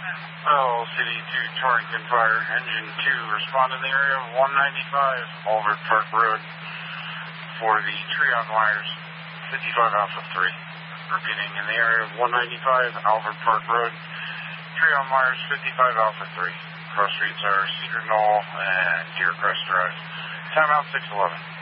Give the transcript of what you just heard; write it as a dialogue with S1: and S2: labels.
S1: Oh, City 2, Torrington Fire, Engine 2, respond in the area of 195, Albert Park Road, for the Treon wires, 55 Alpha 3. Repeating, in the area of 195, Albert Park Road, Treon wires, 55 Alpha 3. Cross streets are Cedar Knoll and Deer Crest Drive. Timeout 611.